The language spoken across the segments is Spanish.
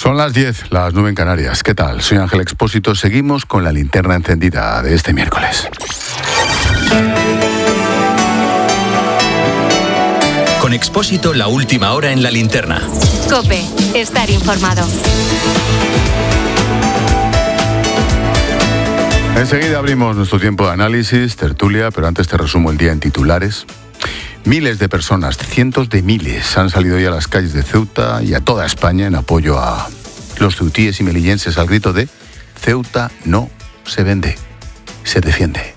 Son las 10, las 9 en Canarias. ¿Qué tal? Soy Ángel Expósito. Seguimos con la linterna encendida de este miércoles. Con Expósito, la última hora en la linterna. COPE, estar informado. Enseguida abrimos nuestro tiempo de análisis, tertulia, pero antes te resumo el día en titulares. Miles de personas, cientos de miles, han salido hoy a las calles de Ceuta y a toda España en apoyo a los ceutíes y melillenses al grito de Ceuta no se vende, se defiende.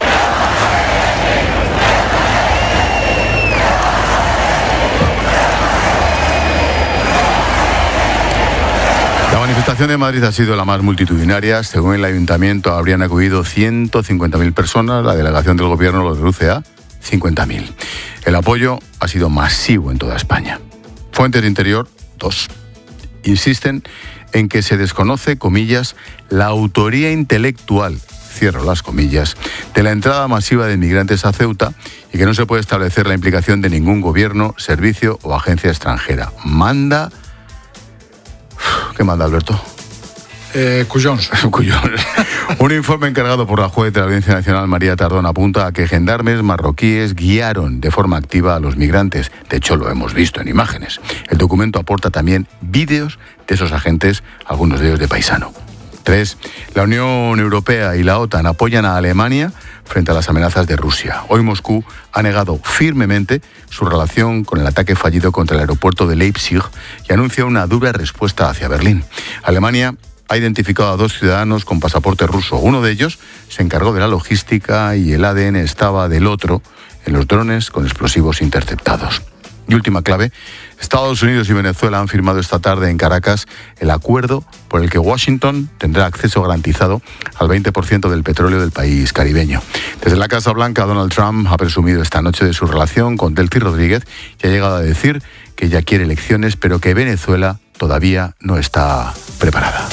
La manifestación de Madrid ha sido la más multitudinaria. Según el ayuntamiento, habrían acudido 150.000 personas. La delegación del gobierno lo reduce a 50.000. El apoyo ha sido masivo en toda España. Fuentes de Interior, 2. Insisten en que se desconoce, comillas, la autoría intelectual, cierro las comillas, de la entrada masiva de inmigrantes a Ceuta y que no se puede establecer la implicación de ningún gobierno, servicio o agencia extranjera. Manda... ¿Qué manda, Alberto? Cuyons. Un informe encargado por la juez de la Audiencia Nacional, María Tardón, apunta a que gendarmes marroquíes guiaron de forma activa a los migrantes. De hecho, lo hemos visto en imágenes. El documento aporta también vídeos de esos agentes, algunos de ellos de paisano. 3. La Unión Europea y la OTAN apoyan a Alemania frente a las amenazas de Rusia. Hoy Moscú ha negado firmemente su relación con el ataque fallido contra el aeropuerto de Leipzig y anuncia una dura respuesta hacia Berlín. Alemania ha identificado a 2 ciudadanos con pasaporte ruso. Uno de ellos se encargó de la logística y el ADN estaba del otro en los drones con explosivos interceptados. Y última clave, Estados Unidos y Venezuela han firmado esta tarde en Caracas el acuerdo por el que Washington tendrá acceso garantizado al 20% del petróleo del país caribeño. Desde la Casa Blanca, Donald Trump ha presumido esta noche de su relación con Delcy Rodríguez y ha llegado a decir que ya quiere elecciones, pero que Venezuela todavía no está preparada.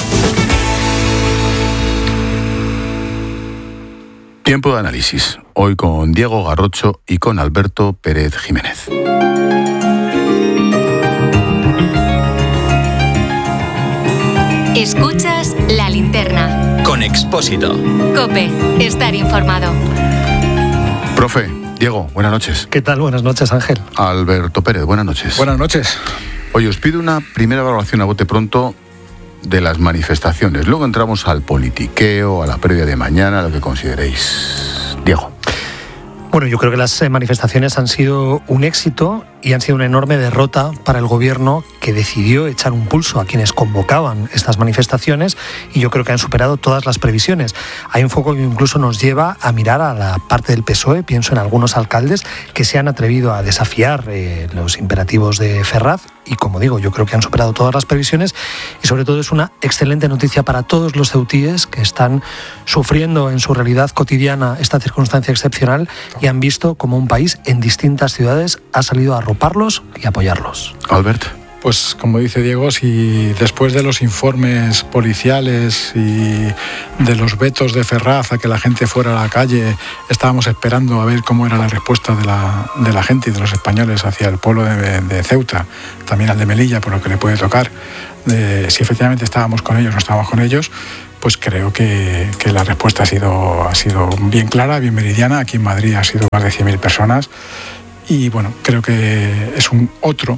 Tiempo de análisis. Hoy con Diego Garrocho y con Alberto Pérez Jiménez. Escuchas la linterna. Con Expósito. COPE, estar informado. Profe, Diego, buenas noches. ¿Qué tal? Buenas noches, Ángel. Alberto Pérez, buenas noches. Buenas noches. Oye, os pido una primera valoración a bote pronto de las manifestaciones. Luego entramos al politiqueo, a la previa de mañana, lo que consideréis. Diego. Bueno, yo creo que las manifestaciones han sido un éxito y han sido una enorme derrota para el gobierno, que decidió echar un pulso a quienes convocaban estas manifestaciones, y yo creo que han superado todas las previsiones. Hay un foco que incluso nos lleva a mirar a la parte del PSOE. Pienso en algunos alcaldes que se han atrevido a desafiar los imperativos de Ferraz, y como digo, yo creo que han superado todas las previsiones, y sobre todo es una excelente noticia para todos los ceutíes que están sufriendo en su realidad cotidiana esta circunstancia excepcional y han visto cómo un país en distintas ciudades ha salido a arroparlos y apoyarlos. Albert. Pues como dice Diego, si después de los informes policiales y de los vetos de Ferraz a que la gente fuera a la calle, estábamos esperando a ver cómo era la respuesta de la gente y de los españoles hacia el pueblo de Ceuta, también al de Melilla, por lo que le puede tocar, si efectivamente estábamos con ellos o no estábamos con ellos, pues creo que la respuesta ha sido bien clara, bien meridiana. Aquí en Madrid ha sido más de 100.000 personas y bueno, creo que es otra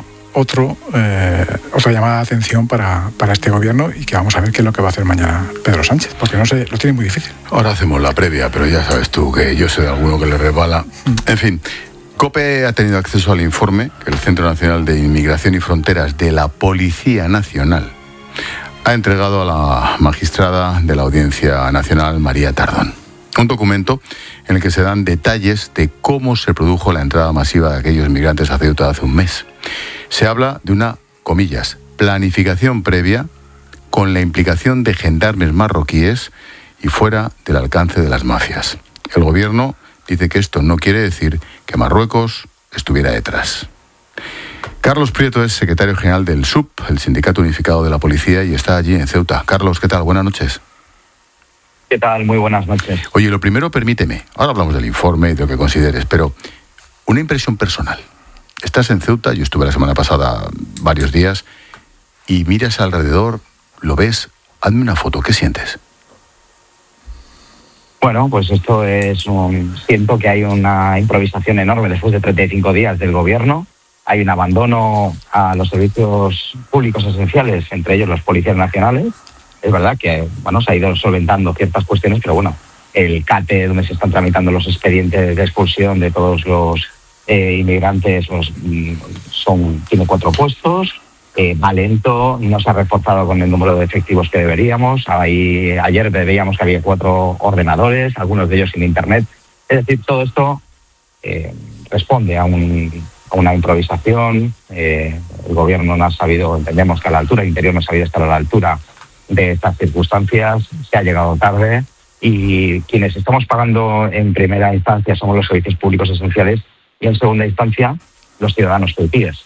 llamada de atención para este gobierno, y que vamos a ver qué es lo que va a hacer mañana Pedro Sánchez, porque no sé, lo tiene muy difícil. Ahora hacemos la previa, pero ya sabes tú que yo sé de alguno que le resbala. En fin, COPE ha tenido acceso al informe que el Centro Nacional de Inmigración y Fronteras de la Policía Nacional ha entregado a la magistrada de la Audiencia Nacional, María Tardón. Un documento en el que se dan detalles de cómo se produjo la entrada masiva de aquellos migrantes a Ceuta hace un mes. Se habla de una, comillas, planificación previa con la implicación de gendarmes marroquíes y fuera del alcance de las mafias. El gobierno dice que esto no quiere decir que Marruecos estuviera detrás. Carlos Prieto es secretario general del SUP, el Sindicato Unificado de la Policía, y está allí en Ceuta. Carlos, ¿qué tal? Buenas noches. ¿Qué tal? Muy buenas noches. Oye, lo primero, permíteme, ahora hablamos del informe y de lo que consideres, pero una impresión personal. Estás en Ceuta, yo estuve la semana pasada varios días, y miras alrededor lo ves, hazme una foto, ¿qué sientes? Bueno, pues esto es siento que hay una improvisación enorme después de 35 días del gobierno. Hay un abandono a los servicios públicos esenciales, entre ellos los policías nacionales. Es verdad que se ha ido solventando ciertas cuestiones, pero bueno, el CATE, donde se están tramitando los expedientes de expulsión de todos los inmigrantes, tiene 4 puestos. Va lento, no se ha reforzado con el número de efectivos que deberíamos. Ayer veíamos que había 4 ordenadores, algunos de ellos sin internet. Es decir, todo esto responde a una improvisación. El gobierno no ha sabido, entendemos que a la altura, el Interior no ha sabido estar a la altura de estas circunstancias, se ha llegado tarde y quienes estamos pagando en primera instancia somos los servicios públicos esenciales y en segunda instancia los ciudadanos ceutíes.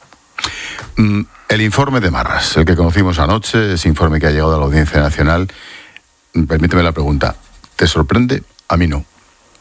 El informe de Marras, el que conocimos anoche, ese informe que ha llegado a la Audiencia Nacional, permíteme la pregunta, ¿te sorprende? A mí no.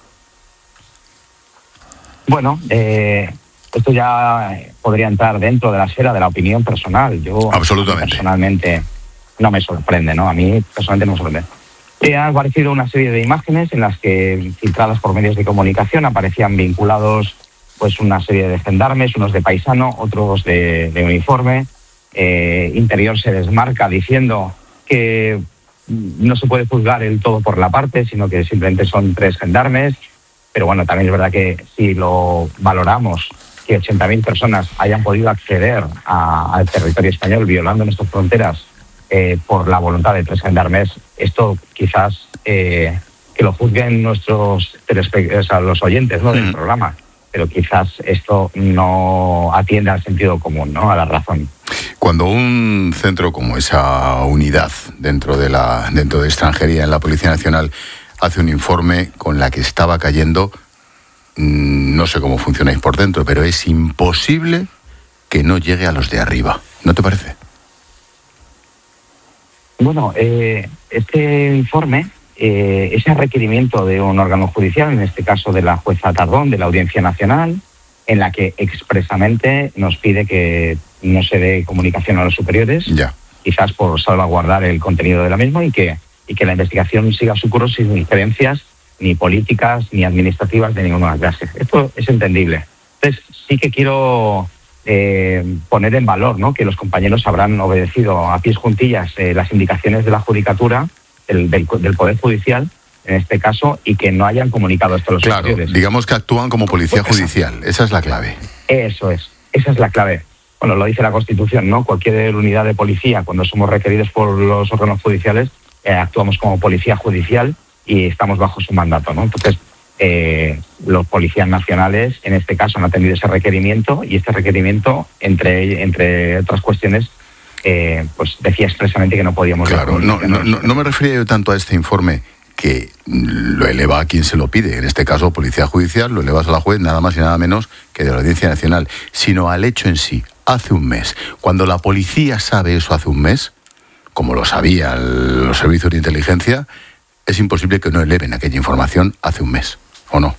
Bueno, esto ya podría entrar dentro de la esfera de la opinión personal. Absolutamente. Personalmente no me sorprende, ¿no? A mí personalmente no me sorprende. Ha aparecido una serie de imágenes en las que, filtradas por medios de comunicación, aparecían vinculados pues una serie de gendarmes, unos de paisano, otros de uniforme. Interior se desmarca diciendo que no se puede juzgar el todo por la parte, sino que simplemente son 3 gendarmes. Pero bueno, también es verdad que si lo valoramos, que 80.000 personas hayan podido acceder al territorio español violando nuestras fronteras por la voluntad de 3 gendarmes, esto quizás que lo juzguen nuestros los oyentes, ¿no?, del programa. Pero quizás esto no atiende al sentido común, ¿no?, a la razón. Cuando un centro como esa unidad dentro de extranjería en la Policía Nacional hace un informe con la que estaba cayendo, no sé cómo funcionáis por dentro, pero es imposible que no llegue a los de arriba. ¿No te parece? Bueno, este informe, ese requerimiento de un órgano judicial, en este caso de la jueza Tardón, de la Audiencia Nacional, en la que expresamente nos pide que no se dé comunicación a los superiores, quizás por salvaguardar el contenido de la misma y que la investigación siga su curso sin injerencias ni políticas ni administrativas de ninguna clase. Esto es entendible. Entonces sí que quiero poner en valor, ¿no?, que los compañeros habrán obedecido a pies juntillas las indicaciones de la judicatura, del Poder Judicial, en este caso, y que no hayan comunicado esto a los superiores. Digamos que actúan como policía judicial. Esa es la clave. Eso es. Esa es la clave. Bueno, lo dice la Constitución, ¿no? Cualquier unidad de policía, cuando somos requeridos por los órganos judiciales, actuamos como policía judicial y estamos bajo su mandato, ¿no? Entonces, los policías nacionales, en este caso, han atendido ese requerimiento y este requerimiento, entre otras cuestiones, pues decía expresamente que no podíamos... Claro, no me refería yo tanto a este informe que lo eleva a quien se lo pide, en este caso Policía Judicial, lo elevas a la juez nada más y nada menos que de la Audiencia Nacional, sino al hecho en sí, hace un mes. Cuando la policía sabe eso hace un mes, como lo sabían los servicios de inteligencia, es imposible que no eleven aquella información hace un mes, ¿o no?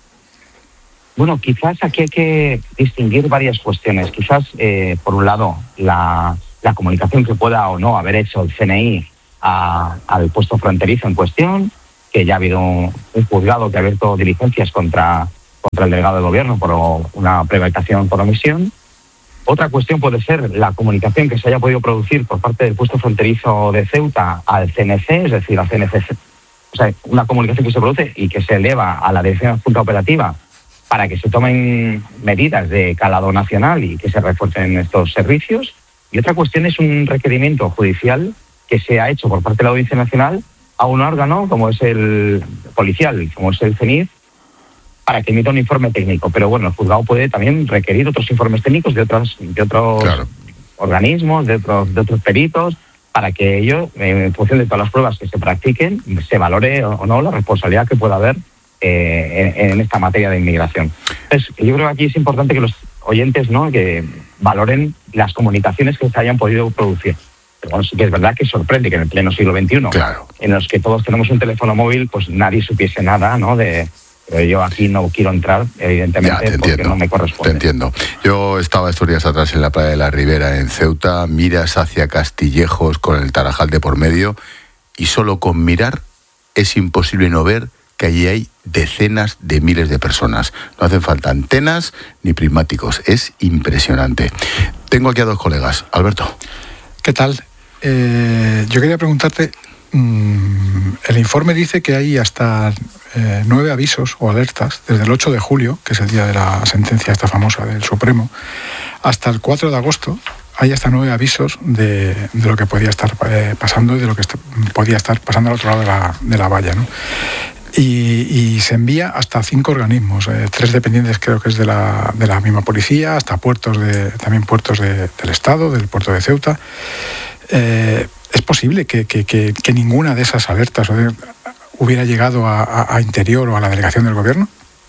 Bueno, quizás aquí hay que distinguir varias cuestiones. Quizás, por un lado, la comunicación que pueda o no haber hecho el CNI al puesto fronterizo en cuestión, que ya ha habido un juzgado que ha abierto diligencias contra el delegado del gobierno por una prevaricación por omisión. Otra cuestión puede ser la comunicación que se haya podido producir por parte del puesto fronterizo de Ceuta al CNC, es decir, al CNC, o sea, una comunicación que se produce y que se eleva a la Dirección Junta Operativa para que se tomen medidas de calado nacional y que se refuercen estos servicios. Y otra cuestión es un requerimiento judicial que se ha hecho por parte de la Audiencia Nacional a un órgano como es el policial, como es el CENIF, para que emita un informe técnico. Pero bueno, el juzgado puede también requerir otros informes técnicos de otros organismos, de otros peritos, para que ello, en función de todas las pruebas que se practiquen, se valore o no la responsabilidad que pueda haber en esta materia de inmigración. Entonces, yo creo que aquí es importante que los oyentes, ¿no?, que valoren las comunicaciones que se hayan podido producir. Pero bueno, sí que es verdad que sorprende que en el pleno siglo XXI, en los que todos tenemos un teléfono móvil, pues nadie supiese nada, ¿no?, de Pero yo aquí no quiero entrar, evidentemente, porque no me corresponde. Te entiendo. Yo estaba estos días atrás en la playa de la Ribera, en Ceuta, miras hacia Castillejos con el Tarajal de por medio y solo con mirar es imposible no ver que allí hay decenas de miles de personas. No hacen falta antenas ni prismáticos. Es impresionante. Tengo aquí a dos colegas. Alberto. ¿Qué tal? Yo quería preguntarte, el informe dice que hay hasta 9 avisos o alertas desde el 8 de julio, que es el día de la sentencia esta famosa del Supremo, hasta el 4 de agosto. Hay hasta 9 avisos de lo que podía estar pasando y de lo que podía estar pasando al otro lado de la valla, ¿no? Y se envía hasta 5 organismos, 3 dependientes creo que es de la misma policía, hasta también puertos del Estado, del puerto de Ceuta. ¿Es posible que ninguna de esas alertas hubiera llegado a Interior o a la delegación del Gobierno?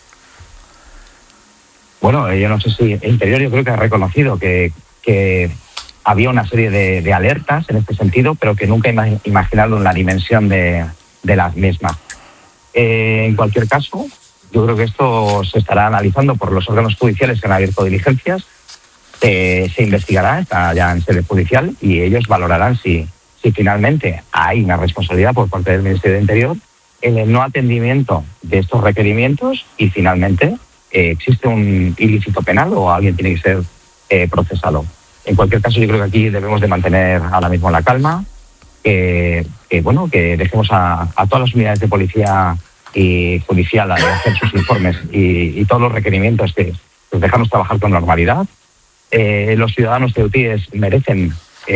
Bueno, yo no sé si Interior yo creo que ha reconocido que había una serie de alertas en este sentido, pero que nunca imaginaron la dimensión de las mismas. En cualquier caso, yo creo que esto se estará analizando por los órganos judiciales que han abierto diligencias, se investigará, está ya en sede judicial, y ellos valorarán si finalmente hay una responsabilidad por parte del Ministerio de Interior en el no atendimiento de estos requerimientos y finalmente existe un ilícito penal o alguien tiene que ser procesado. En cualquier caso, yo creo que aquí debemos de mantener ahora mismo la calma, que dejemos a todas las unidades de policía y judicial a hacer sus informes y todos los requerimientos que los dejamos trabajar con normalidad. Los ciudadanos ceutíes merecen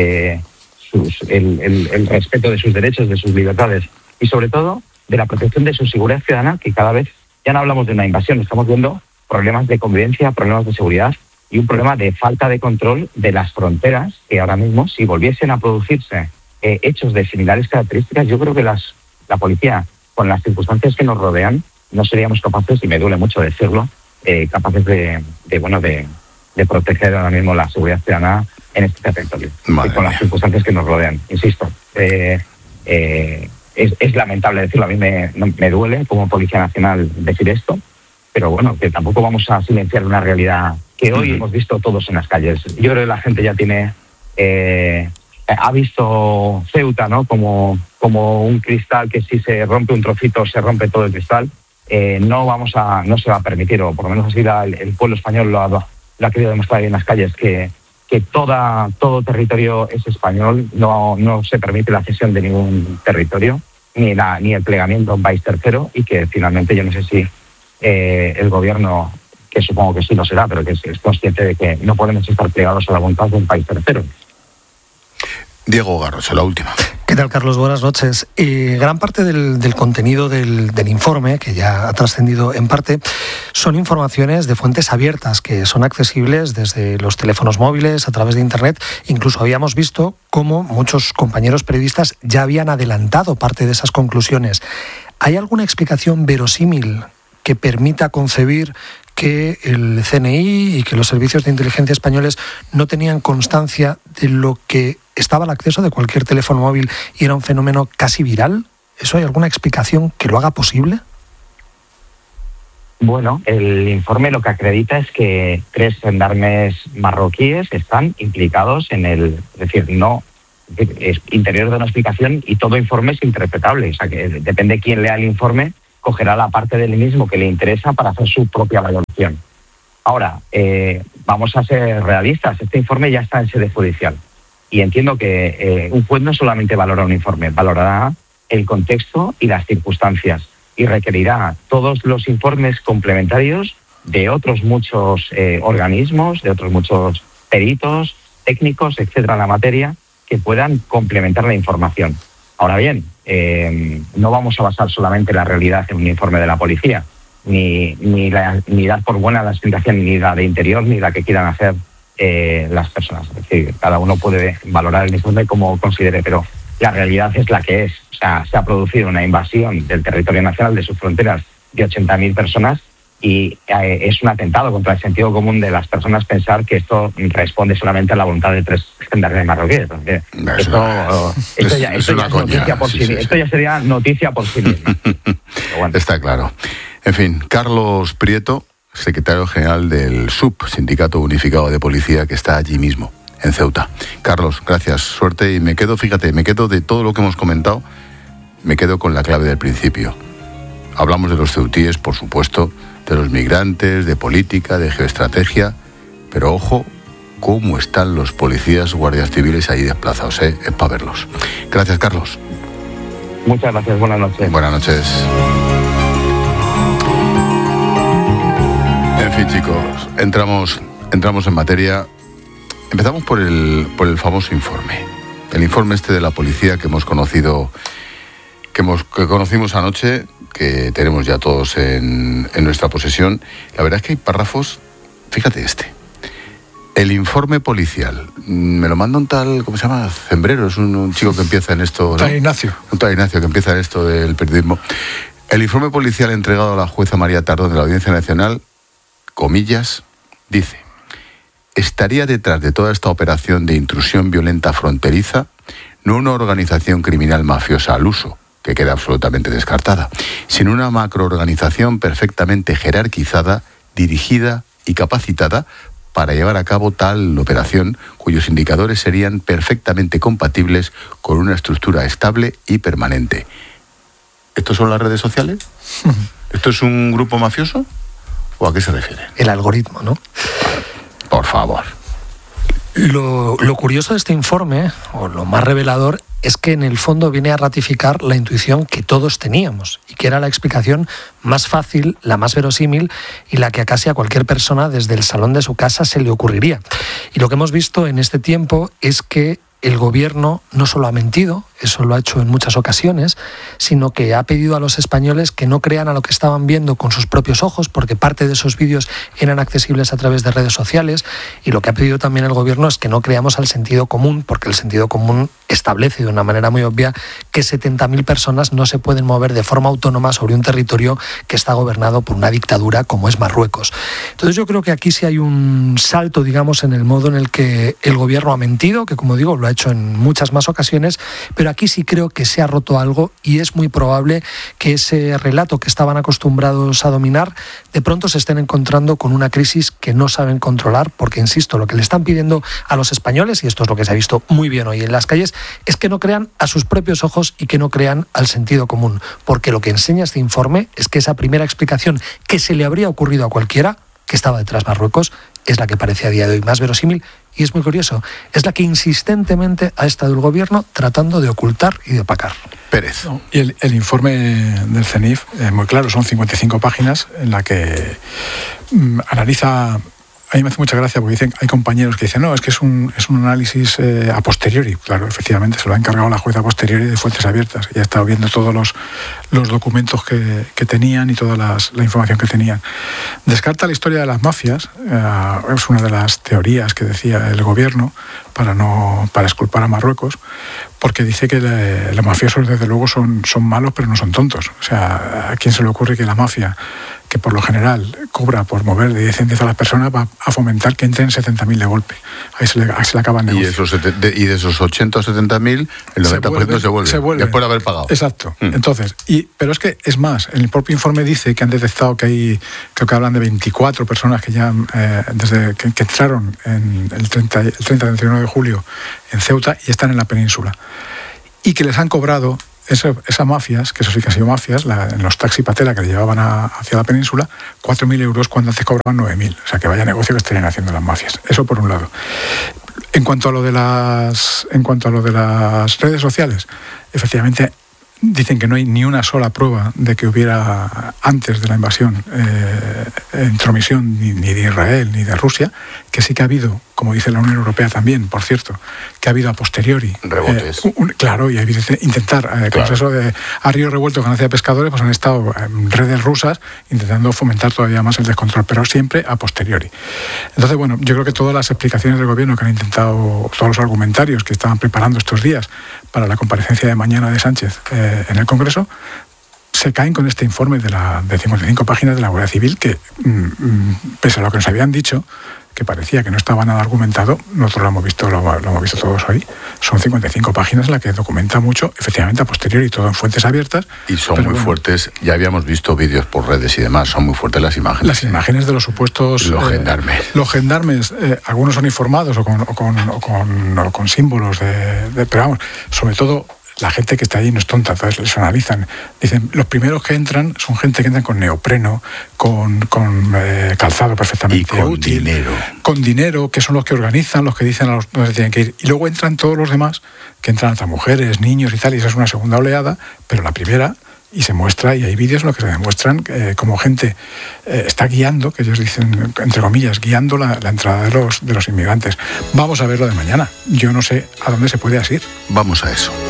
el respeto de sus derechos, de sus libertades y sobre todo de la protección de su seguridad ciudadana, que cada vez ya no hablamos de una invasión, estamos viendo problemas de convivencia, problemas de seguridad y un problema de falta de control de las fronteras, que ahora mismo, si volviesen a producirse hechos de similares características, yo creo que la policía, con las circunstancias que nos rodean, no seríamos capaces, y me duele mucho decirlo, capaces de proteger ahora mismo la seguridad ciudadana en este territorio, con las circunstancias que nos rodean. Insisto, es lamentable decirlo, a mí me duele como Policía Nacional decir esto, pero bueno, que tampoco vamos a silenciar una realidad que hoy hemos visto todos en las calles. Yo creo que la gente ya tiene... ha visto Ceuta, ¿no?, como un cristal que si se rompe un trocito se rompe todo el cristal. No se va a permitir, o por lo menos así el pueblo español lo ha querido demostrar en las calles, que todo territorio es español, no se permite la cesión de ningún territorio, ni el plegamiento a un país tercero, y que finalmente yo no sé si el gobierno, que supongo que sí lo será, pero que es consciente de que no podemos estar plegados a la voluntad de un país tercero. Diego Garroso, la última. ¿Qué tal, Carlos? Buenas noches. Gran parte del contenido del informe, que ya ha trascendido en parte, son informaciones de fuentes abiertas que son accesibles desde los teléfonos móviles, a través de Internet. Incluso habíamos visto cómo muchos compañeros periodistas ya habían adelantado parte de esas conclusiones. ¿Hay alguna explicación verosímil que permita concebir que el CNI y que los servicios de inteligencia españoles no tenían constancia de lo que estaba al acceso de cualquier teléfono móvil y era un fenómeno casi viral? ¿Eso hay alguna explicación que lo haga posible? Bueno, el informe lo que acredita es que 3 gendarmes marroquíes están implicados en es decir, no es Interior de una explicación y todo informe es interpretable. O sea, que depende de quién lea el informe, cogerá la parte del mismo que le interesa para hacer su propia valoración. Ahora, vamos a ser realistas. Este informe ya está en sede judicial. Y entiendo que un juez no solamente valora un informe, valorará el contexto y las circunstancias y requerirá todos los informes complementarios de otros muchos organismos, de otros muchos peritos, técnicos, etcétera, en la materia, que puedan complementar la información. Ahora bien, no vamos a basar solamente la realidad en un informe de la policía, ni dar por buena la explicación, ni la de Interior, ni la que quieran hacer las personas. Es decir, cada uno puede valorar el informe como considere, pero la realidad es la que es. O sea, se ha producido una invasión del territorio nacional, de sus fronteras, de 80.000 personas, y es un atentado contra el sentido común de las personas pensar que esto responde solamente a la voluntad de 3 gendarmes marroquíes. Esto ya sería noticia por sí misma. Pero bueno. Está claro. En fin, Carlos Prieto, secretario general del SUP, Sindicato Unificado de Policía, que está allí mismo, en Ceuta. Carlos, gracias, suerte, y me quedo de todo lo que hemos comentado, me quedo con la clave del principio. Hablamos de los ceutíes, por supuesto, de los migrantes, de política, de geoestrategia, pero ojo, cómo están los policías, guardias civiles ahí desplazados, es para verlos. Gracias, Carlos. Muchas gracias, buenas noches. Buenas noches. En fin, chicos, entramos en materia. Empezamos por el famoso informe. El informe este de la policía que hemos conocido, que conocimos anoche, que tenemos ya todos en nuestra posesión. La verdad es que hay párrafos, fíjate este. El informe policial. Me lo manda un tal, ¿cómo se llama? Cembrero, es un chico que empieza en esto, ¿no? Tal Ignacio. Un tal Ignacio que empieza en esto del periodismo. El informe policial entregado a la jueza María Tardón de la Audiencia Nacional, comillas, dice: estaría detrás de toda esta operación de intrusión violenta fronteriza no una organización criminal mafiosa al uso, que queda absolutamente descartada, sino una macroorganización perfectamente jerarquizada, dirigida y capacitada para llevar a cabo tal operación cuyos indicadores serían perfectamente compatibles con una estructura estable y permanente. ¿Estos son las redes sociales? ¿Esto es un grupo mafioso? ¿O a qué se refiere? El algoritmo, ¿no? Por favor. Lo curioso de este informe, o lo más revelador, es que en el fondo viene a ratificar la intuición que todos teníamos y que era la explicación más fácil, la más verosímil y la que a casi a cualquier persona desde el salón de su casa se le ocurriría. Y lo que hemos visto en este tiempo es que el gobierno no solo ha mentido, eso lo ha hecho en muchas ocasiones, sino que ha pedido a los españoles que no crean a lo que estaban viendo con sus propios ojos, porque parte de esos vídeos eran accesibles a través de redes sociales, y lo que ha pedido también el gobierno es que no creamos al sentido común, porque el sentido común establece de una manera muy obvia que 70.000 personas no se pueden mover de forma autónoma sobre un territorio que está gobernado por una dictadura como es Marruecos. Entonces yo creo que aquí sí hay un salto, digamos, en el modo en el que el gobierno ha mentido, que como digo, lo ha hecho en muchas más ocasiones, pero aquí sí creo que se ha roto algo y es muy probable que ese relato que estaban acostumbrados a dominar de pronto se estén encontrando con una crisis que no saben controlar, porque insisto, lo que le están pidiendo a los españoles, y esto es lo que se ha visto muy bien hoy en las calles, es que no crean a sus propios ojos y que no crean al sentido común, porque lo que enseña este informe es que esa primera explicación que se le habría ocurrido a cualquiera, que estaba detrás Marruecos, es la que parece a día de hoy más verosímil, y es muy curioso, es la que insistentemente ha estado el gobierno tratando de ocultar y de opacar. Pérez. Y el informe del CENIF, muy claro, son 55 páginas en la que analiza. A mí me hace mucha gracia porque dicen, hay compañeros que dicen, no, es que es un análisis a posteriori. Claro, efectivamente, se lo ha encargado la jueza a posteriori de fuentes abiertas. Y ha estado viendo todos los documentos que tenían y toda la información que tenían. Descarta la historia de las mafias, es una de las teorías que decía el gobierno para exculpar a Marruecos, porque dice que los mafiosos desde luego son malos, pero no son tontos. O sea, ¿a quién se le ocurre que la mafia, que por lo general cobra por mover de 10 en 10 a las personas, va a fomentar que entren 70.000 de golpe? Ahí se le acaba el negocio. Y de esos 80 o 70.000, el 90% se vuelve después de haber pagado. Exacto. Entonces, pero es que es más, en el propio informe dice que han detectado que creo que hablan de 24 personas que ya desde que entraron en el 31 de julio en Ceuta y están en la península. Y que les han cobrado esas mafias, que eso sí que han sido mafias, en los taxi patera que le llevaban hacia la península, 4.000 euros cuando antes cobraban 9.000. O sea, que vaya negocio que estarían haciendo las mafias. Eso por un lado. En cuanto a lo de las redes sociales, efectivamente dicen que no hay ni una sola prueba de que hubiera antes de la invasión intromisión ni de Israel ni de Rusia, que sí que ha habido, como dice la Unión Europea también, por cierto, que ha habido a posteriori rebotes. Claro, y ha habido intentar, con eso de a río revuelto ganancia de pescadores, pues han estado redes rusas intentando fomentar todavía más el descontrol, pero siempre a posteriori. Entonces, bueno, yo creo que todas las explicaciones del gobierno que han intentado, todos los argumentarios que estaban preparando estos días para la comparecencia de mañana de Sánchez en el Congreso, se caen con este informe de 55 páginas de la Guardia Civil que, pese a lo que nos habían dicho, que parecía que no estaba nada argumentado, nosotros lo hemos visto todos hoy. Son 55 páginas en las que documenta mucho, efectivamente a posteriori, todo en fuentes abiertas. Y son muy fuertes, ya habíamos visto vídeos por redes y demás, son muy fuertes las imágenes. Las imágenes de los supuestos... Los gendarmes. Los gendarmes, algunos son informados o con símbolos pero vamos, sobre todo... La gente que está allí no es tonta, entonces les analizan. Dicen, los primeros que entran son gente que entran con neopreno, con calzado perfectamente útil. Con dinero, que son los que organizan, los que dicen a los donde tienen que ir. Y luego entran todos los demás, que entran hasta mujeres, niños y tal, y esa es una segunda oleada, pero la primera... Y se muestra, y hay vídeos en los que se demuestran cómo gente está guiando, que ellos dicen, entre comillas, guiando la entrada de los inmigrantes. Vamos a ver lo de mañana. Yo no sé a dónde se puede asir. Vamos a eso.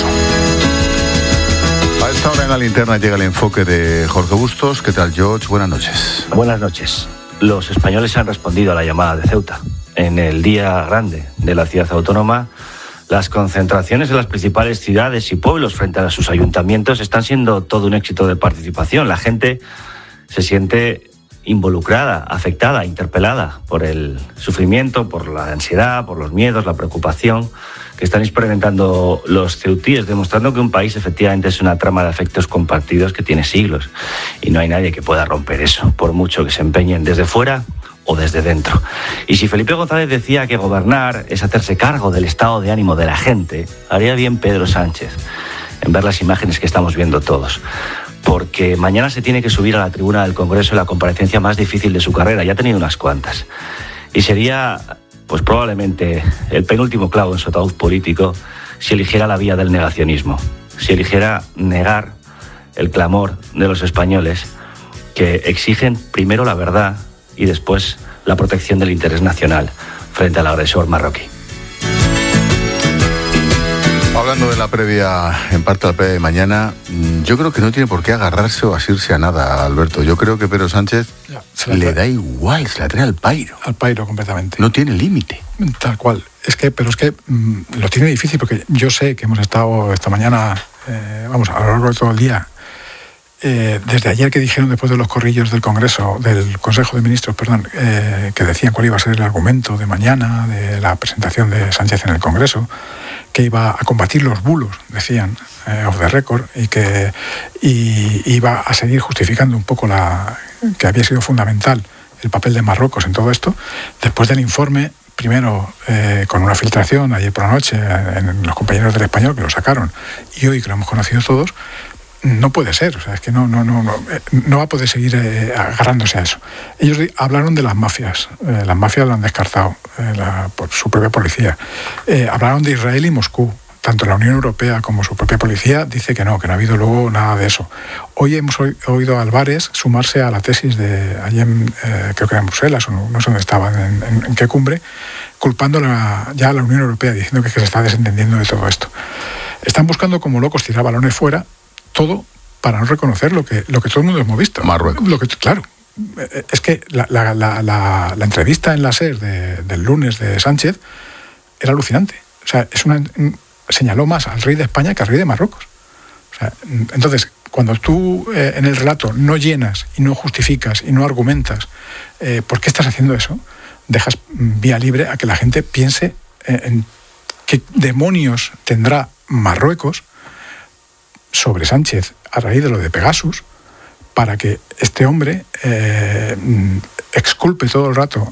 A esta hora en la linterna llega el enfoque de Jorge Bustos. ¿Qué tal, George? Buenas noches. Buenas noches. Los españoles han respondido a la llamada de Ceuta. En el día grande de la ciudad autónoma, las concentraciones en las principales ciudades y pueblos frente a sus ayuntamientos están siendo todo un éxito de participación. La gente se siente involucrada, afectada, interpelada por el sufrimiento, por la ansiedad, por los miedos, la preocupación que están experimentando los ceutíes, demostrando que un país efectivamente es una trama de afectos compartidos que tiene siglos y no hay nadie que pueda romper eso, por mucho que se empeñen desde fuera o desde dentro. Y si Felipe González decía que gobernar es hacerse cargo del estado de ánimo de la gente, haría bien Pedro Sánchez en ver las imágenes que estamos viendo todos. Porque mañana se tiene que subir a la tribuna del Congreso la comparecencia más difícil de su carrera. Ya ha tenido unas cuantas. Y sería, pues probablemente, el penúltimo clavo en su ataúd político si eligiera la vía del negacionismo. Si eligiera negar el clamor de los españoles que exigen primero la verdad y después la protección del interés nacional frente al agresor marroquí. Hablando de la previa, en parte la previa de mañana, yo creo que no tiene por qué agarrarse o asirse a nada, Alberto. Yo creo que Pedro Sánchez le da igual, se la trae al pairo. Al pairo completamente. No tiene límite. Tal cual. Pero es que lo tiene difícil porque yo sé que hemos estado esta mañana, a lo largo de todo el día, desde ayer que dijeron después de los corrillos del Consejo de Ministros, que decían cuál iba a ser el argumento de mañana, de la presentación de Sánchez en el Congreso, que iba a combatir los bulos, decían, off the record, y que iba a seguir justificando un poco que había sido fundamental el papel de Marruecos en todo esto. Después del informe, primero con una filtración ayer por la noche en los compañeros del Español, que lo sacaron, y hoy que lo hemos conocido todos, no puede ser, o sea, es que no va a poder seguir agarrándose a eso. Ellos hablaron de las mafias lo han descartado por su propia policía. Hablaron de Israel y Moscú. Tanto la Unión Europea como su propia policía dice que no ha habido luego nada de eso. Hoy hemos oído a Álvarez sumarse a la tesis de allí creo que era en Bruselas, o no sé dónde estaba, en qué cumbre, culpando ya a la Unión Europea, diciendo que se está desentendiendo de todo esto. Están buscando como locos tirar balones fuera, todo para no reconocer lo que todo el mundo hemos visto. Marruecos. Claro. Es que la entrevista en la SER del lunes de Sánchez era alucinante. O sea, señaló más al rey de España que al rey de Marruecos. O sea, entonces, cuando tú en el relato no llenas y no justificas y no argumentas por qué estás haciendo eso, dejas vía libre a que la gente piense en qué demonios tendrá Marruecos sobre Sánchez a raíz de lo de Pegasus, para que este hombre exculpe todo el rato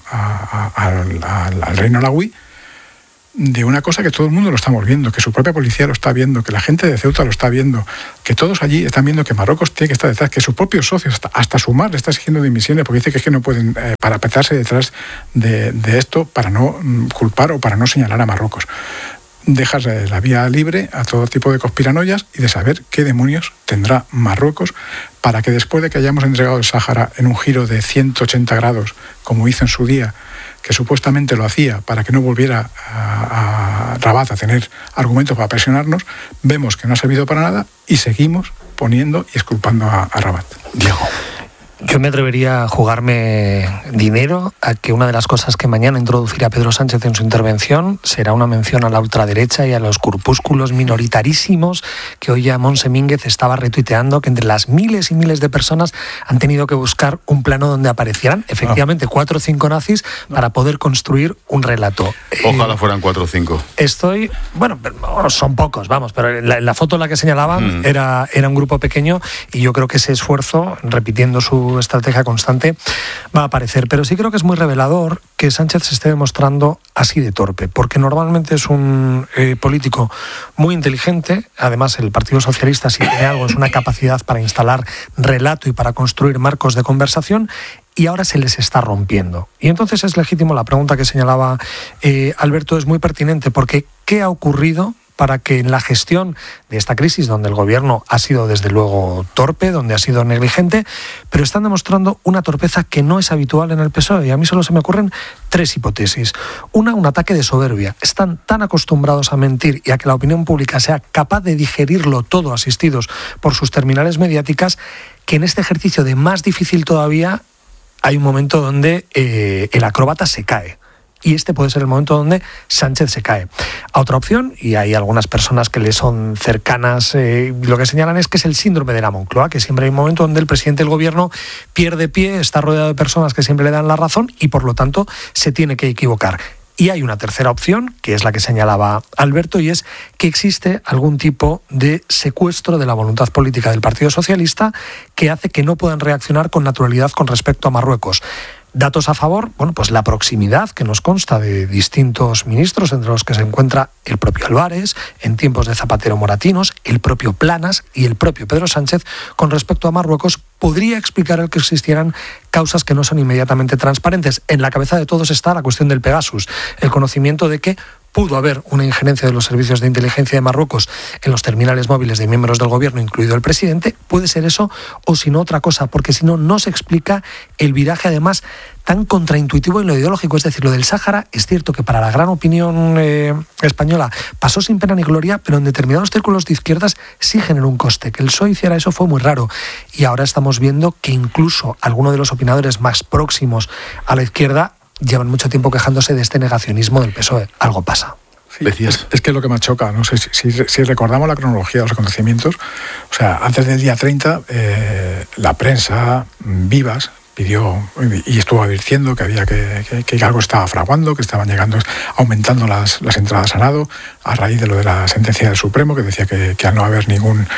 al reino alauí de una cosa que todo el mundo lo estamos viendo, que su propia policía lo está viendo, que la gente de Ceuta lo está viendo, que todos allí están viendo que Marruecos tiene que estar detrás, que su propio socio, hasta Sumar, le está exigiendo dimisiones porque dice que es que no pueden parapetarse detrás de esto para no culpar o para no señalar a Marruecos. Dejas la vía libre a todo tipo de conspiranoias y de saber qué demonios tendrá Marruecos para que después de que hayamos entregado el Sáhara en un giro de 180 grados, como hizo en su día, que supuestamente lo hacía para que no volviera a Rabat a tener argumentos para presionarnos, vemos que no ha servido para nada y seguimos poniendo y exculpando a Rabat. Diego. Yo me atrevería a jugarme dinero a que una de las cosas que mañana introducirá Pedro Sánchez en su intervención será una mención a la ultraderecha y a los corpúsculos minoritarísimos que hoy ya Montse Mínguez estaba retuiteando, que entre las miles y miles de personas han tenido que buscar un plano donde aparecieran efectivamente 4 o 5 nazis para poder construir un relato. Ojalá fueran 4 o 5. Bueno, son pocos, vamos, pero la foto en la que señalaban era un grupo pequeño, y yo creo que ese esfuerzo, repitiendo su estrategia constante, va a aparecer. Pero sí creo que es muy revelador que Sánchez se esté demostrando así de torpe, porque normalmente es un político muy inteligente. Además, el Partido Socialista, si tiene algo, es una capacidad para instalar relato y para construir marcos de conversación, y ahora se les está rompiendo. Y entonces es legítimo la pregunta que señalaba Alberto, es muy pertinente, porque ¿qué ha ocurrido para que en la gestión de esta crisis, donde el gobierno ha sido desde luego torpe, donde ha sido negligente, pero están demostrando una torpeza que no es habitual en el PSOE? Y a mí solo se me ocurren 3 hipótesis. Una, un ataque de soberbia. Están tan acostumbrados a mentir y a que la opinión pública sea capaz de digerirlo todo, asistidos por sus terminales mediáticas, que en este ejercicio de más difícil todavía hay un momento donde el acróbata se cae. Y este puede ser el momento donde Sánchez se cae. A otra opción, y hay algunas personas que le son cercanas, lo que señalan es que es el síndrome de la Moncloa, que siempre hay un momento donde el presidente del gobierno pierde pie, está rodeado de personas que siempre le dan la razón y por lo tanto se tiene que equivocar. Y hay una tercera opción, que es la que señalaba Alberto, y es que existe algún tipo de secuestro de la voluntad política del Partido Socialista que hace que no puedan reaccionar con naturalidad con respecto a Marruecos. Datos a favor, bueno, pues la proximidad que nos consta de distintos ministros, entre los que se encuentra el propio Álvarez, en tiempos de Zapatero Moratinos, el propio Planas y el propio Pedro Sánchez, con respecto a Marruecos, podría explicar el que existieran causas que no son inmediatamente transparentes. En la cabeza de todos está la cuestión del Pegasus, el conocimiento de que pudo haber una injerencia de los servicios de inteligencia de Marruecos en los terminales móviles de miembros del gobierno, incluido el presidente. Puede ser eso, o si no otra cosa, porque si no, no se explica el viraje además tan contraintuitivo en lo ideológico. Es decir, lo del Sáhara es cierto que para la gran opinión española pasó sin pena ni gloria, pero en determinados círculos de izquierdas sí generó un coste. Que el PSOE hiciera eso fue muy raro, y ahora estamos viendo que incluso algunos de los opinadores más próximos a la izquierda llevan mucho tiempo quejándose de este negacionismo del PSOE. Algo pasa. Sí, es que es lo que me choca. No sé si recordamos la cronología de los acontecimientos. O sea, antes del día 30, la prensa, Vivas, pidió y estuvo advirtiendo que había que algo estaba fraguando, que estaban aumentando las entradas a nado a raíz de lo de la sentencia del Supremo, que decía que al no haber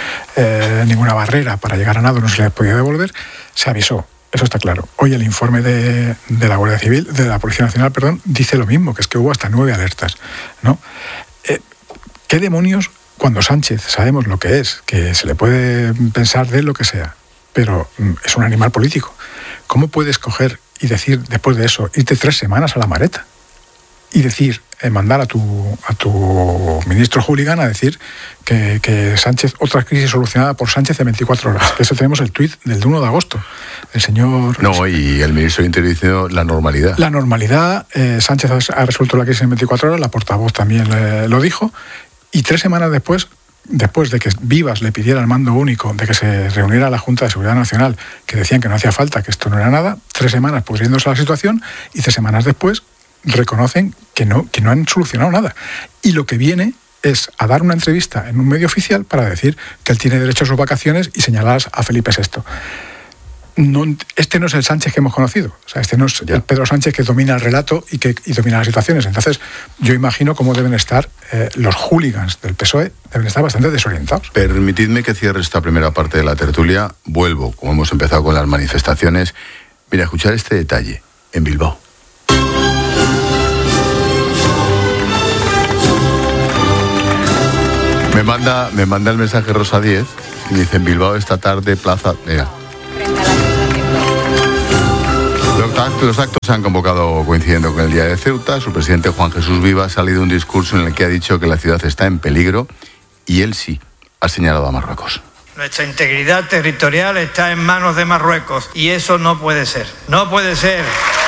ninguna barrera para llegar a nado no se les podía devolver. Se avisó. Eso está claro. Hoy el informe de la Guardia Civil, de la Policía Nacional, dice lo mismo, que es que hubo hasta 9 alertas, ¿no? ¿Qué demonios, cuando Sánchez sabemos lo que es, que se le puede pensar de lo que sea, pero es un animal político? ¿Cómo puedes coger y decir, después de eso, irte 3 semanas a la Mareta y decir, mandar a tu ministro hooligan a decir que Sánchez, otra crisis solucionada por Sánchez de 24 horas? Eso tenemos el tuit del 1 de agosto. El señor... No, y el ministro de Interior dice la normalidad. La normalidad, Sánchez ha resuelto la crisis en 24 horas, la portavoz también lo dijo, y 3 semanas después de que Vivas le pidiera al mando único de que se reuniera la Junta de Seguridad Nacional, que decían que no hacía falta, que esto no era nada, 3 semanas pudriéndose la situación, y 3 semanas después reconocen que no han solucionado nada. Y lo que viene es a dar una entrevista en un medio oficial para decir que él tiene derecho a sus vacaciones y señalar a Felipe VI. No, este no es el Sánchez que hemos conocido. O sea, este no es el Pedro Sánchez que domina el relato y domina las situaciones. Entonces, yo imagino cómo deben estar los hooligans del PSOE, deben estar bastante desorientados. Permitidme que cierre esta primera parte de la tertulia. Vuelvo, como hemos empezado con las manifestaciones. Mira, escuchar este detalle. En Bilbao. Me manda el mensaje Rosa 10 y dice: en Bilbao esta tarde, plaza... Mira. Los actos se han convocado coincidiendo con el día de Ceuta. Su presidente Juan Jesús Viva ha salido un discurso en el que ha dicho que la ciudad está en peligro, y él sí ha señalado a Marruecos. Nuestra integridad territorial está en manos de Marruecos y eso no puede ser. No puede ser.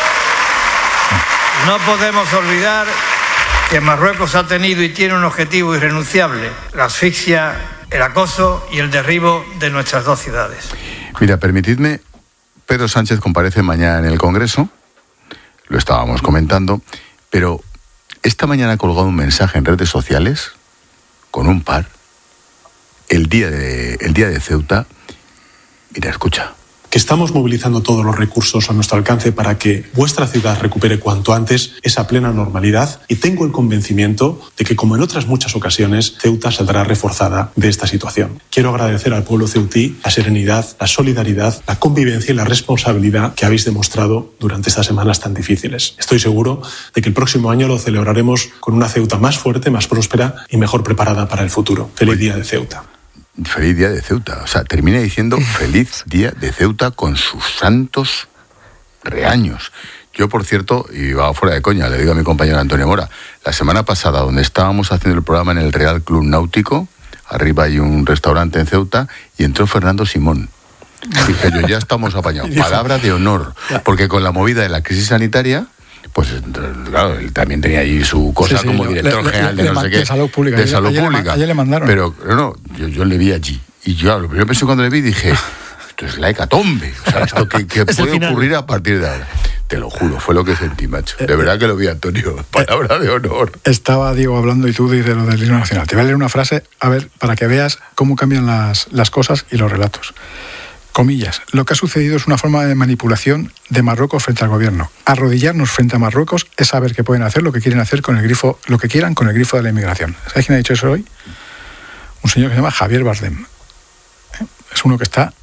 No podemos olvidar que Marruecos ha tenido y tiene un objetivo irrenunciable: la asfixia, el acoso y el derribo de nuestras 2 ciudades. Mira, permitidme Pedro Sánchez comparece mañana en el Congreso, lo estábamos comentando, pero esta mañana ha colgado un mensaje en redes sociales con un par, el día de Ceuta. Mira, escucha. Que estamos movilizando todos los recursos a nuestro alcance para que vuestra ciudad recupere cuanto antes esa plena normalidad, y tengo el convencimiento de que, como en otras muchas ocasiones, Ceuta saldrá reforzada de esta situación. Quiero agradecer al pueblo ceutí la serenidad, la solidaridad, la convivencia y la responsabilidad que habéis demostrado durante estas semanas tan difíciles. Estoy seguro de que el próximo año lo celebraremos con una Ceuta más fuerte, más próspera y mejor preparada para el futuro. Feliz Día de Ceuta. Feliz Día de Ceuta. O sea, termina diciendo Feliz Día de Ceuta con sus santos reaños. Yo, por cierto, y va fuera de coña, le digo a mi compañero Antonio Mora, la semana pasada, donde estábamos haciendo el programa en el Real Club Náutico, arriba hay un restaurante en Ceuta, y entró Fernando Simón. Dije yo, ya estamos apañados. Palabra de honor, porque con la movida de la crisis sanitaria, pues claro, él también tenía ahí su cosa como director general de no sé qué. De salud pública. Ayer le mandaron. Pero no, yo le vi allí. Y yo, lo primero que pensé cuando le vi, dije, esto es la hecatombe. O sea, esto que puede ocurrir a partir de ahora. Te lo juro, fue lo que sentí, macho. De verdad que lo vi, Antonio. Palabra de honor. Estaba Diego hablando y tú de lo del himno nacional. Te voy a leer una frase, a ver, para que veas cómo cambian las cosas y los relatos. Comillas, lo que ha sucedido es una forma de manipulación de Marruecos frente al gobierno. Arrodillarnos frente a Marruecos es saber que pueden hacer lo que quieren hacer con el grifo, lo que quieran con el grifo de la inmigración. ¿Sabes quién ha dicho eso hoy? Un señor que se llama Javier Bardem. Es uno que está,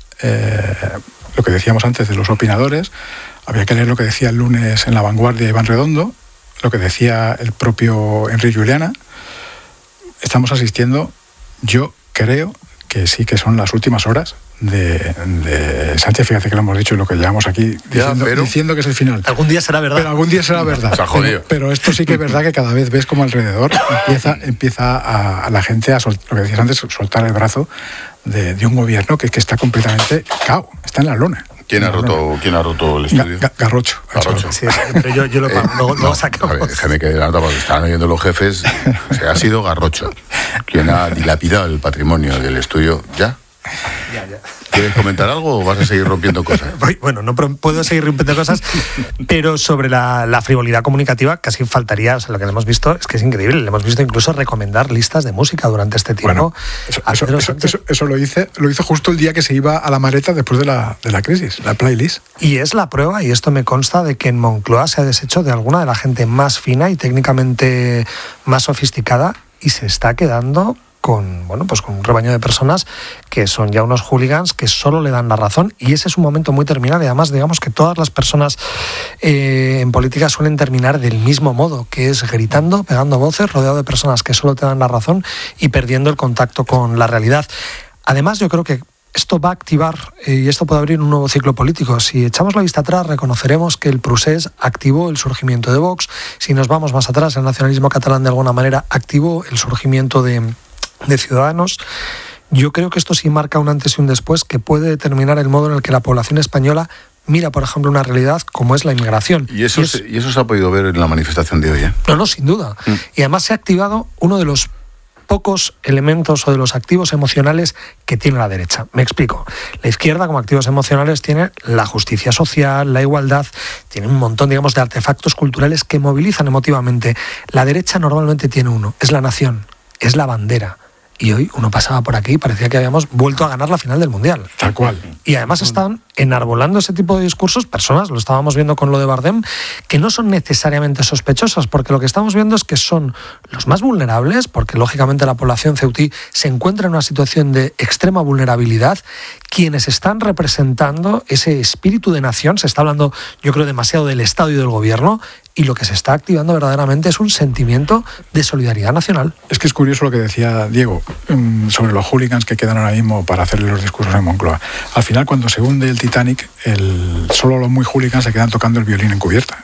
lo que decíamos antes de los opinadores, había que leer lo que decía el lunes en La Vanguardia Iván Redondo, lo que decía el propio Enrique Juliana. Estamos asistiendo, yo creo que sí que son las últimas horas de Sánchez. Fíjate que lo hemos dicho y lo que llevamos aquí diciendo que es el final. Algún día será verdad. Pero algún día será verdad. Se ha jodido. Pero esto sí que es verdad que cada vez ves como alrededor empieza a la gente a lo que decías antes, soltar el brazo de un gobierno que está completamente cao, está en la lona. ¿Quién ha roto el estudio? Garrocho. Sí, pero yo lo pago. No sacamos. Déjame que adelante, porque estaban oyendo los jefes. Ha sido Garrocho quien ha dilapidado el patrimonio del estudio. ¿Ya? Ya. ¿Quieres comentar algo o vas a seguir rompiendo cosas? Bueno, no puedo seguir rompiendo cosas, pero sobre la frivolidad comunicativa casi faltaría. O sea, lo que hemos visto es que es increíble. Le hemos visto incluso recomendar listas de música durante este tiempo. Bueno, eso lo hizo justo el día que se iba a la maleta después de la crisis, la playlist. Y es la prueba, y esto me consta, de que en Moncloa se ha deshecho de alguna de la gente más fina y técnicamente más sofisticada, y se está quedando con un rebaño de personas que son ya unos hooligans que solo le dan la razón, y ese es un momento muy terminal. Y además, digamos que todas las personas en política suelen terminar del mismo modo, que es gritando, pegando voces, rodeado de personas que solo te dan la razón y perdiendo el contacto con la realidad. Además, yo creo que esto va a activar y esto puede abrir un nuevo ciclo político. Si echamos la vista atrás, reconoceremos que el procés activó el surgimiento de Vox. Si nos vamos más atrás, el nacionalismo catalán de alguna manera activó el surgimiento de Ciudadanos. Yo creo que esto sí marca un antes y un después que puede determinar el modo en el que la población española mira, por ejemplo, una realidad como es la inmigración. Y eso se ha podido ver en la manifestación de hoy, ¿eh? No, sin duda. Y además se ha activado uno de los pocos elementos o de los activos emocionales que tiene la derecha. Me explico. La izquierda, como activos emocionales, tiene la justicia social, la igualdad, tiene un montón, digamos, de artefactos culturales que movilizan emotivamente. La derecha normalmente tiene uno, es la nación, es la bandera. Y hoy uno pasaba por aquí y parecía que habíamos vuelto a ganar la final del Mundial. Tal cual. Y además están enarbolando ese tipo de discursos personas, lo estábamos viendo con lo de Bardem, que no son necesariamente sospechosas, porque lo que estamos viendo es que son los más vulnerables, porque lógicamente la población ceutí se encuentra en una situación de extrema vulnerabilidad, quienes están representando ese espíritu de nación. Se está hablando, yo creo, demasiado del Estado y del Gobierno, y lo que se está activando verdaderamente es un sentimiento de solidaridad nacional. Es que es curioso lo que decía Diego sobre los hooligans que quedan ahora mismo para hacerle los discursos en Moncloa. Al final, cuando se hunde el Titanic, solo los muy hooligans se quedan tocando el violín en cubierta.